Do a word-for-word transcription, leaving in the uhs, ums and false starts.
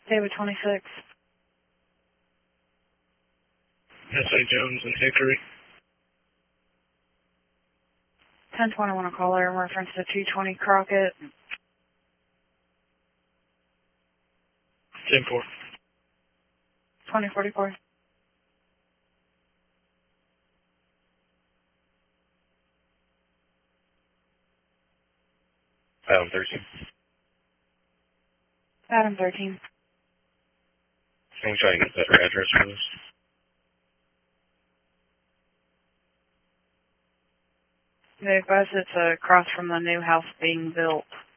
David twenty-six. S A Jones and Hickory. ten twenty-one, a caller in reference to two twenty Crockett. ten four. twenty forty-four. Adam thirteen. Adam thirteen. Can we try to get a better address for this? They advise it's across from the new house being built.